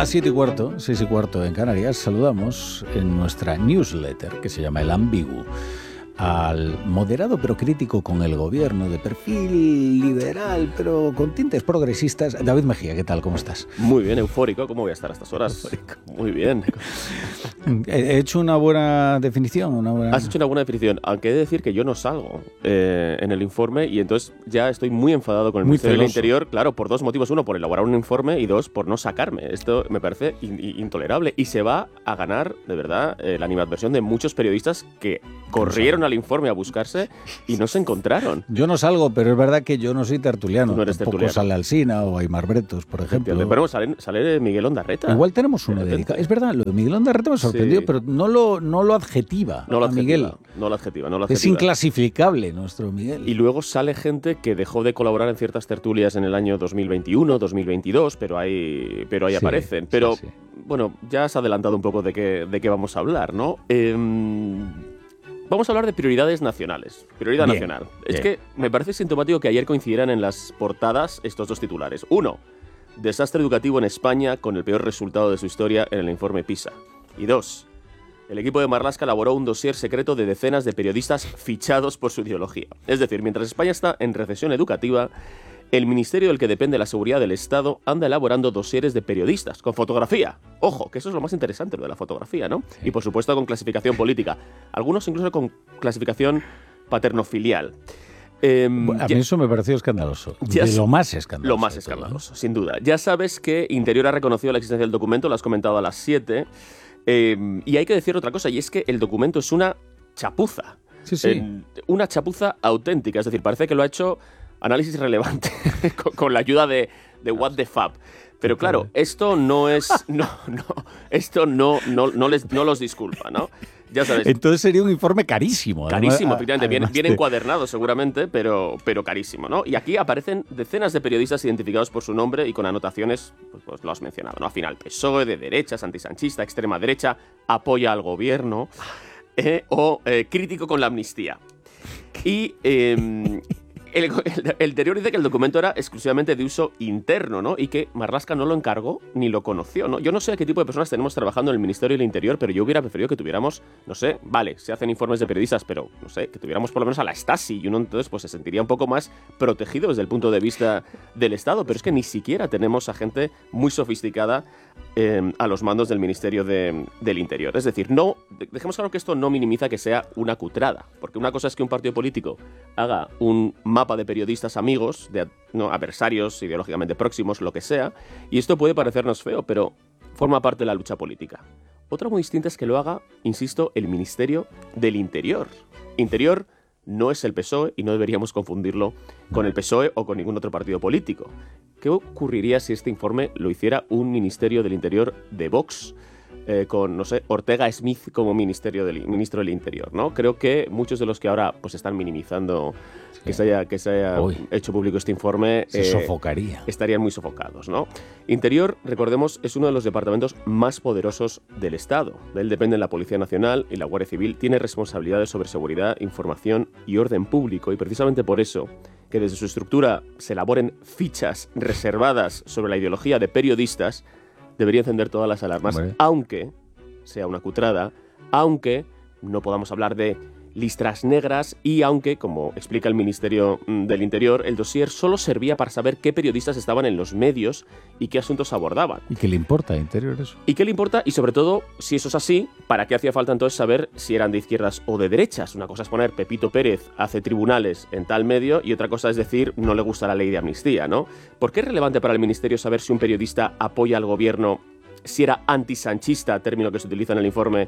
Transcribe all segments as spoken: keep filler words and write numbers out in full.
las siete y cuarto, seis y cuarto en Canarias, saludamos en nuestra newsletter, que se llama El Ambiguo, al moderado pero crítico con el gobierno, de perfil liberal pero con tintes progresistas, David Mejía. ¿Qué tal? ¿Cómo estás? Muy bien, eufórico. ¿Cómo voy a estar a estas horas? Eufórico. Muy bien. He hecho una buena definición. Una buena... Has hecho una buena definición, aunque he de decir que yo no salgo eh, en el informe y entonces ya estoy muy enfadado con el muy Ministerio celoso. del Interior, claro, por dos motivos. Uno, por elaborar un informe y dos, por no sacarme. Esto me parece in- intolerable y se va a ganar, de verdad, eh, la animadversión de muchos periodistas que corrieron al informe a buscarse y no se encontraron. Yo no salgo, pero es verdad que yo no soy tertuliano. Tú no eres Tampoco tertuliano. sale Alsina o Aimar Bretos, por ejemplo. Pero sale, sale Miguel Ondarreta. Igual tenemos uno De repente. dedicado. Es verdad, lo de Miguel Ondarreta me sorprendió, Sí. pero no lo, no lo adjetiva No lo a Miguel. adjetiva, no lo adjetiva, no lo Es adjetiva. inclasificable nuestro Miguel. Y luego sale gente que dejó de colaborar en ciertas tertulias en el año dos mil veintiuno, dos mil veintidós, pero ahí, pero ahí Sí, aparecen. Pero, sí, sí. bueno, ya has adelantado un poco de qué, de qué vamos a hablar, ¿no? Eh, vamos a hablar de prioridades nacionales. Prioridad Bien, nacional. Es bien. que me parece sintomático que ayer coincidieran en las portadas estos dos titulares. Uno, desastre educativo en España con el peor resultado de su historia en el informe PISA. Y dos, el equipo de Marlaska elaboró un dossier secreto de decenas de periodistas fichados por su ideología. Es decir, mientras España está en recesión educativa, el ministerio del que depende la seguridad del Estado anda elaborando dosieres de periodistas, con fotografía. Ojo, que eso es lo más interesante, lo de la fotografía, ¿no? Y por supuesto con clasificación política. Algunos incluso con clasificación paternofilial. Eh, A ya- mí eso me pareció escandaloso. Ya de sé- lo más escandaloso. lo más de todo, ¿no? escandaloso, sin duda. Ya sabes que Interior ha reconocido la existencia del documento, lo has comentado a las siete. Eh, y hay que decir otra cosa, y es que el documento es una chapuza. Sí, sí. En- una chapuza auténtica, es decir, parece que lo ha hecho Análisis Relevante con, con la ayuda de, de What the Fab. Pero claro, esto no es. No, no, esto no, no, no, les, no los disculpa, ¿no? Ya sabes. Entonces sería un informe carísimo. Carísimo, además- efectivamente, bien, además bien de- encuadernado seguramente, pero, pero carísimo, ¿no? Y aquí aparecen decenas de periodistas identificados por su nombre y con anotaciones, pues, pues lo has mencionado, ¿no? Al final, P S O E, de derechas, antisanchista, extrema derecha, apoya al gobierno eh, o eh, crítico con la amnistía. Y eh, el, el, el interior dice que el documento era exclusivamente de uso interno, ¿no? Y que Marlaska no lo encargó ni lo conoció, ¿no? Yo no sé a qué tipo de personas tenemos trabajando en el Ministerio del Interior, pero yo hubiera preferido que tuviéramos, no sé, vale, se hacen informes de periodistas, pero, no sé, que tuviéramos por lo menos a la Stasi y uno entonces pues se sentiría un poco más protegido desde el punto de vista del Estado, pero es que ni siquiera tenemos a gente muy sofisticada eh, a los mandos del Ministerio de, del Interior. Es decir, no, dejemos claro que esto no minimiza que sea una cutrada, porque una cosa es que un partido político haga un mapa de periodistas amigos, de no, adversarios ideológicamente próximos, lo que sea, y esto puede parecernos feo, pero forma parte de la lucha política. Otra muy distinta es que lo haga, insisto, el Ministerio del Interior. Interior no es el P S O E y no deberíamos confundirlo con el P S O E o con ningún otro partido político. ¿Qué ocurriría si este informe lo hiciera un Ministerio del Interior de Vox? Eh, con, no sé, Ortega Smith como ministerio del, ministro del Interior, ¿no? Creo que muchos de los que ahora pues están minimizando sí. que se haya, que se haya hecho público este informe se eh, sofocaría. Estarían muy sofocados, ¿no? Interior, recordemos, es uno de los departamentos más poderosos del Estado. De él dependen la Policía Nacional y la Guardia Civil. Tiene responsabilidades sobre seguridad, información y orden público, y precisamente por eso que desde su estructura se elaboren fichas reservadas sobre la ideología de periodistas debería encender todas las alarmas, Hombre. aunque sea una cutrada, aunque no podamos hablar de listras negras y aunque, como explica el Ministerio del Interior, el dossier solo servía para saber qué periodistas estaban en los medios y qué asuntos abordaban. ¿Y qué le importa a Interior eso? ¿Y qué le importa? Y sobre todo, si eso es así, ¿para qué hacía falta entonces saber si eran de izquierdas o de derechas? Una cosa es poner Pepito Pérez hace tribunales en tal medio y otra cosa es decir no le gusta la ley de amnistía, ¿no? ¿Por qué es relevante para el Ministerio saber si un periodista apoya al gobierno, si era antisanchista, término que se utiliza en el informe,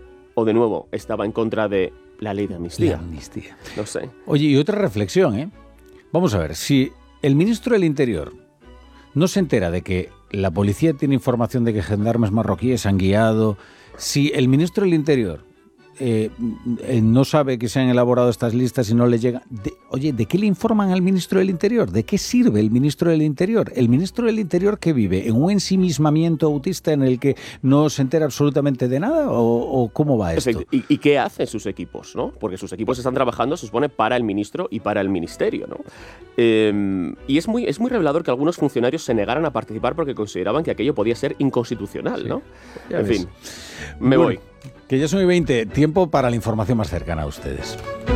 o de nuevo estaba en contra de la ley de amnistía? La amnistía. No sé. Oye, y otra reflexión, ¿eh? Vamos a ver, si el ministro del Interior no se entera de que la policía tiene información de que gendarmes marroquíes han guiado, si el ministro del Interior eh, eh, no sabe que se han elaborado estas listas y no le llega. De, oye, ¿de qué le informan al ministro del Interior? ¿De qué sirve el ministro del Interior? ¿El ministro del Interior qué vive? ¿En un ensimismamiento autista en el que no se entera absolutamente de nada? ¿O, o cómo va esto? ¿Y, ¿Y qué hacen sus equipos, ¿no? Porque sus equipos están trabajando, se supone, para el ministro y para el ministerio, ¿no? Eh, y es muy, es muy revelador que algunos funcionarios se negaran a participar porque consideraban que aquello podía ser inconstitucional, ¿no? Sí, en ves. fin, me bueno, voy. Que ya son y veinte, tiempo para la información más cercana a ustedes.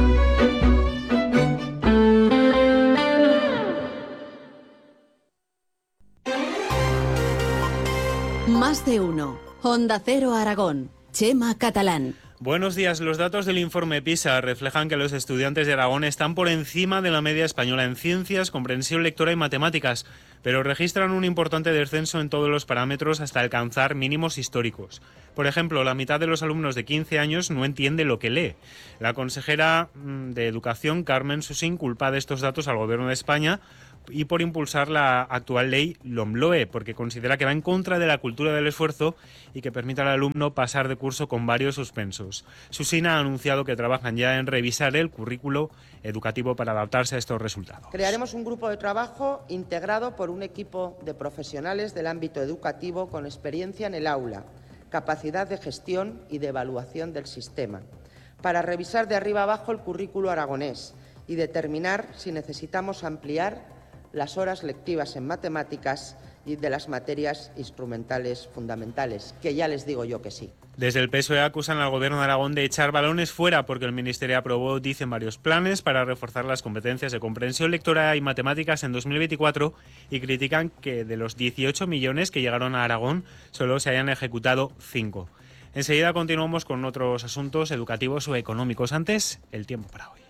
Más de uno. Onda Cero Aragón. Chema Catalán. Buenos días. Los datos del informe PISA reflejan que los estudiantes de Aragón están por encima de la media española en ciencias, comprensión lectora y matemáticas, pero registran un importante descenso en todos los parámetros hasta alcanzar mínimos históricos. Por ejemplo, la mitad de los alumnos de quince años no entiende lo que lee. La consejera de Educación, Carmen Susín, culpa de estos datos al Gobierno de España y por impulsar la actual ley LOMLOE, porque considera que va en contra de la cultura del esfuerzo y que permite al alumno pasar de curso con varios suspensos. Susina ha anunciado que trabajan ya en revisar el currículo educativo para adaptarse a estos resultados. Crearemos un grupo de trabajo integrado por un equipo de profesionales del ámbito educativo con experiencia en el aula, capacidad de gestión y de evaluación del sistema, para revisar de arriba abajo el currículo aragonés y determinar si necesitamos ampliar las horas lectivas en matemáticas y de las materias instrumentales fundamentales, que ya les digo yo que sí. Desde el P S O E acusan al Gobierno de Aragón de echar balones fuera porque el Ministerio aprobó, dicen, varios planes para reforzar las competencias de comprensión lectora y matemáticas en dos mil veinticuatro y critican que de los dieciocho millones que llegaron a Aragón solo se hayan ejecutado cinco. Enseguida continuamos con otros asuntos educativos o económicos. Antes, el tiempo para hoy.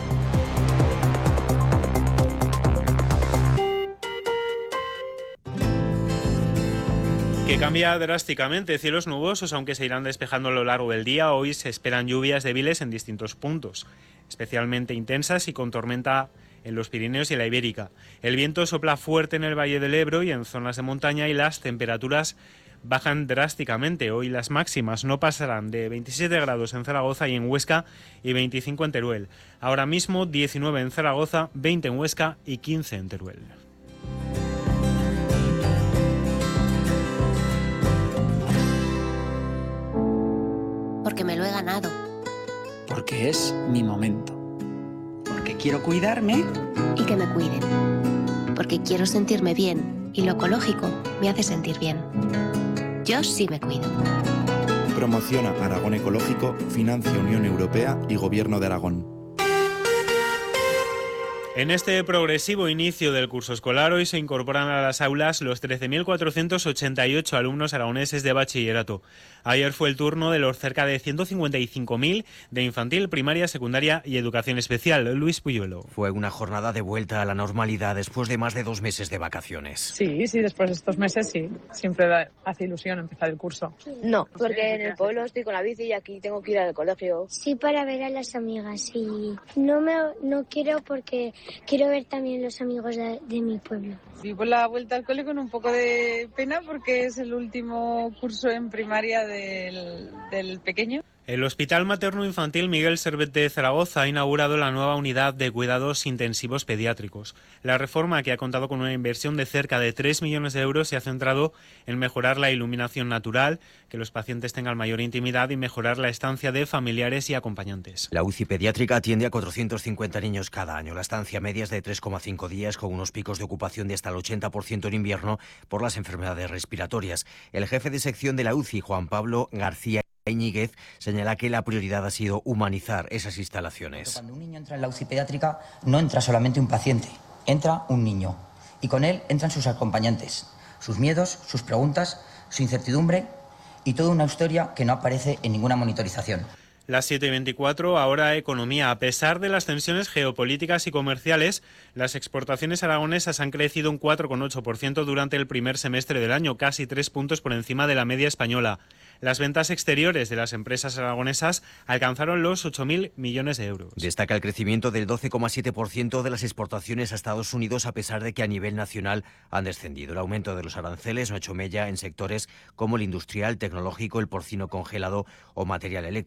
Que cambia drásticamente. Cielos nubosos, aunque se irán despejando a lo largo del día. Hoy se esperan lluvias débiles en distintos puntos, especialmente intensas y con tormenta en los Pirineos y la Ibérica. El viento sopla fuerte en el Valle del Ebro y en zonas de montaña y las temperaturas bajan drásticamente. Hoy las máximas no pasarán de veintisiete grados en Zaragoza y en Huesca y veinticinco en Teruel. Ahora mismo diecinueve en Zaragoza, veinte en Huesca y quince en Teruel. Porque me lo he ganado. Porque es mi momento. Porque quiero cuidarme. Y que me cuiden. Porque quiero sentirme bien y lo ecológico me hace sentir bien. Yo sí me cuido. Promociona Aragón Ecológico, financia Unión Europea y Gobierno de Aragón. En este progresivo inicio del curso escolar, hoy se incorporan a las aulas los trece mil cuatrocientos ochenta y ocho alumnos aragoneses de bachillerato. Ayer fue el turno de los cerca de ciento cincuenta y cinco mil de infantil, primaria, secundaria y educación especial. Luis Puyuelo. Fue una jornada de vuelta a la normalidad después de más de dos meses de vacaciones. Sí, sí, después de estos meses sí. Siempre da, hace ilusión empezar el curso. No, porque en el pueblo estoy con la bici y aquí tengo que ir al colegio. Sí, para ver a las amigas y no me no quiero porque quiero ver también los amigos de, de mi pueblo. Sí, por la vuelta al cole con un poco de pena porque es el último curso en primaria del, del pequeño. El Hospital Materno Infantil Miguel Servet de Zaragoza ha inaugurado la nueva unidad de cuidados intensivos pediátricos. La reforma, que ha contado con una inversión de cerca de tres millones de euros, se ha centrado en mejorar la iluminación natural, que los pacientes tengan mayor intimidad y mejorar la estancia de familiares y acompañantes. La U C I pediátrica atiende a cuatrocientos cincuenta niños cada año. La estancia media es de tres coma cinco días, con unos picos de ocupación de hasta el ochenta por ciento en invierno por las enfermedades respiratorias. El jefe de sección de la U C I, Juan Pablo García Iñiguez, señala que la prioridad ha sido humanizar esas instalaciones. Cuando un niño entra en la U C I pediátrica, no entra solamente un paciente, entra un niño. Y con él entran sus acompañantes, sus miedos, sus preguntas, su incertidumbre y toda una historia que no aparece en ninguna monitorización. Las siete y veinticuatro, ahora economía. A pesar de las tensiones geopolíticas y comerciales, las exportaciones aragonesas han crecido un cuatro coma ocho por ciento durante el primer semestre del año, casi tres puntos por encima de la media española. Las ventas exteriores de las empresas aragonesas alcanzaron los ocho mil millones de euros. Destaca el crecimiento del doce coma siete por ciento de las exportaciones a Estados Unidos, a pesar de que a nivel nacional han descendido. El aumento de los aranceles no ha hecho mella en sectores como el industrial, tecnológico, el porcino congelado o material eléctrico. Daniel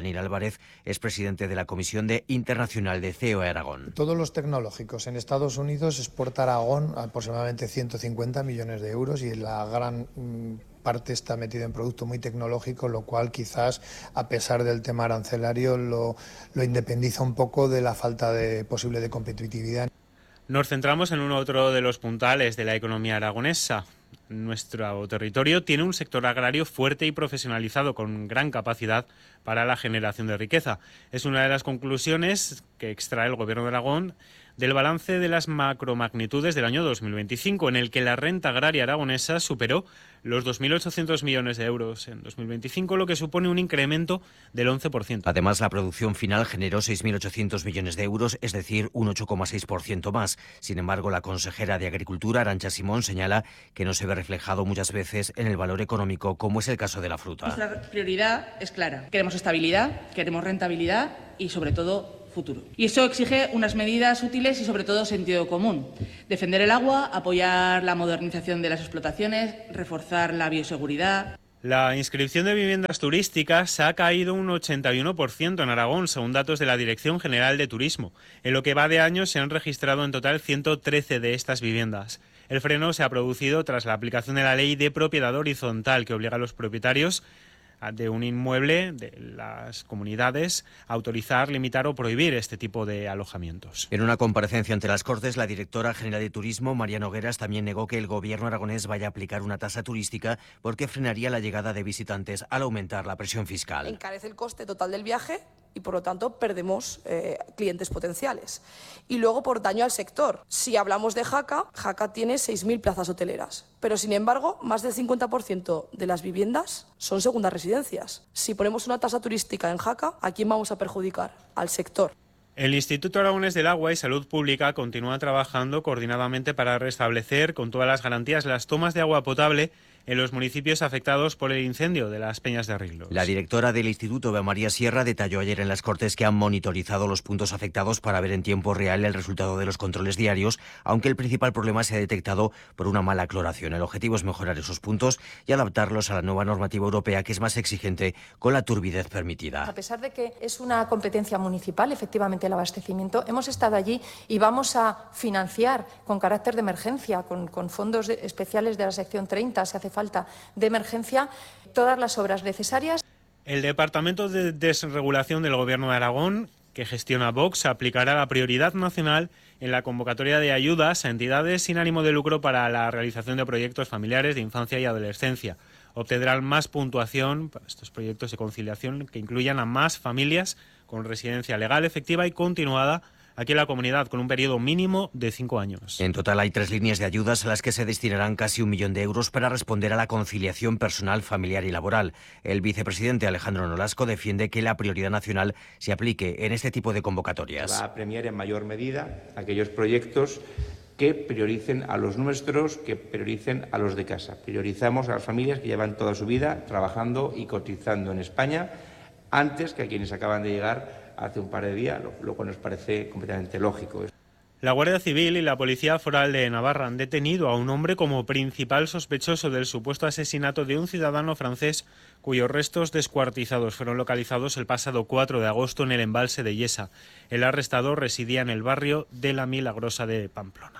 Daniel Álvarez es presidente de la Comisión de Internacional de C E O Aragón. Todos los tecnológicos en Estados Unidos exporta Aragón aproximadamente ciento cincuenta millones de euros y la gran parte está metida en producto muy tecnológico, lo cual quizás, a pesar del tema arancelario, lo, lo independiza un poco de la falta de posible de competitividad. Nos centramos en uno otro de los puntales de la economía aragonesa. Nuestro territorio tiene un sector agrario fuerte y profesionalizado con gran capacidad para la generación de riqueza. Es una de las conclusiones que extrae el Gobierno de Aragón del balance de las macromagnitudes del año dos mil veinticinco, en el que la renta agraria aragonesa superó los dos mil ochocientos millones de euros en dos mil veinticinco, lo que supone un incremento del once por ciento. Además, la producción final generó seis mil ochocientos millones de euros, es decir, un ocho coma seis por ciento más. Sin embargo, la consejera de Agricultura, Arantxa Simón, señala que no se ve reflejado muchas veces en el valor económico, como es el caso de la fruta. Nuestra prioridad es clara. Queremos estabilidad, queremos rentabilidad y, sobre todo, futuro. Y eso exige unas medidas útiles y, sobre todo, sentido común. Defender el agua, apoyar la modernización de las explotaciones, reforzar la bioseguridad. La inscripción de viviendas turísticas ha caído un ochenta y uno por ciento en Aragón, según datos de la Dirección General de Turismo. En lo que va de año se han registrado en total ciento trece de estas viviendas. El freno se ha producido tras la aplicación de la ley de propiedad horizontal, que obliga a los propietarios de un inmueble de las comunidades a autorizar, limitar o prohibir este tipo de alojamientos. En una comparecencia ante las Cortes, la directora general de Turismo, María Nogueras, también negó que el gobierno aragonés vaya a aplicar una tasa turística porque frenaría la llegada de visitantes al aumentar la presión fiscal. Encarece el coste total del viaje y, por lo tanto, perdemos eh, clientes potenciales. Y luego, por daño al sector. Si hablamos de Jaca, Jaca tiene seis mil plazas hoteleras, pero, sin embargo, más del cincuenta por ciento de las viviendas son segundas residencias. Si ponemos una tasa turística en Jaca, ¿a quién vamos a perjudicar? Al sector. El Instituto Aragonés del Agua y Salud Pública continúa trabajando coordinadamente para restablecer con todas las garantías las tomas de agua potable en los municipios afectados por el incendio de las Peñas de Arreglos. La directora del Instituto, María Sierra, detalló ayer en las Cortes que han monitorizado los puntos afectados para ver en tiempo real el resultado de los controles diarios, aunque el principal problema se ha detectado por una mala cloración. El objetivo es mejorar esos puntos y adaptarlos a la nueva normativa europea, que es más exigente con la turbidez permitida. A pesar de que es una competencia municipal, efectivamente, el abastecimiento, hemos estado allí y vamos a financiar con carácter de emergencia, con, con fondos de, especiales de la sección treinta, si hace falta, de emergencia, todas las obras necesarias. El Departamento de Desregulación del Gobierno de Aragón, que gestiona Vox, aplicará la prioridad nacional en la convocatoria de ayudas a entidades sin ánimo de lucro para la realización de proyectos familiares de infancia y adolescencia. Obtendrán más puntuación para estos proyectos de conciliación que incluyan a más familias con residencia legal, efectiva y continuada aquí en la comunidad, con un periodo mínimo de cinco años. En total hay tres líneas de ayudas a las que se destinarán casi un millón de euros para responder a la conciliación personal, familiar y laboral. El vicepresidente Alejandro Nolasco defiende que la prioridad nacional se aplique en este tipo de convocatorias. Va a premiar en mayor medida aquellos proyectos que prioricen a los nuestros, que prioricen a los de casa. Priorizamos a las familias que llevan toda su vida trabajando y cotizando en España antes que a quienes acaban de llegar hace un par de días, lo, lo cual nos parece completamente lógico. La Guardia Civil y la Policía Foral de Navarra han detenido a un hombre como principal sospechoso del supuesto asesinato de un ciudadano francés cuyos restos descuartizados fueron localizados el pasado cuatro de agosto en el embalse de Yesa. El arrestado residía en el barrio de La Milagrosa de Pamplona.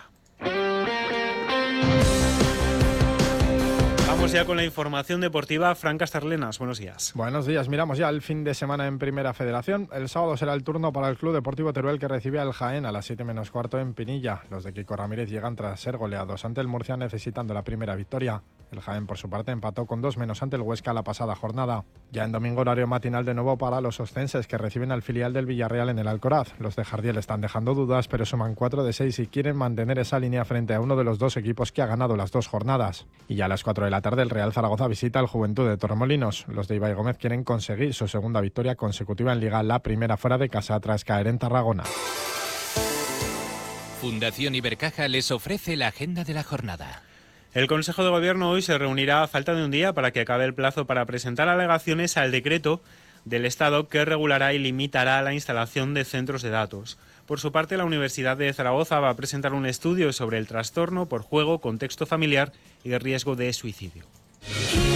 Vamos ya con la información deportiva. Fran Castarlenas, buenos días. Buenos días, miramos ya el fin de semana en Primera Federación. El sábado será el turno para el Club Deportivo Teruel, que recibe al Jaén a las siete menos cuarto en Pinilla. Los de Kiko Ramírez llegan tras ser goleados ante el Murcia, necesitando la primera victoria. El Jaén, por su parte, empató con dos menos ante el Huesca la pasada jornada. Ya en domingo, horario matinal de nuevo para los oscenses, que reciben al filial del Villarreal en el Alcoraz. Los de Jardiel están dejando dudas, pero suman cuatro de seis y quieren mantener esa línea frente a uno de los dos equipos que ha ganado las dos jornadas. Y ya a las cuatro de la tarde, el Real Zaragoza visita al Juventud de Torremolinos. Los de Ibai Gómez quieren conseguir su segunda victoria consecutiva en Liga, la primera fuera de casa tras caer en Tarragona. Fundación Ibercaja les ofrece la agenda de la jornada. El Consejo de Gobierno hoy se reunirá a falta de un día para que acabe el plazo para presentar alegaciones al decreto del Estado que regulará y limitará la instalación de centros de datos. Por su parte, la Universidad de Zaragoza va a presentar un estudio sobre el trastorno por juego, contexto familiar y el riesgo de suicidio.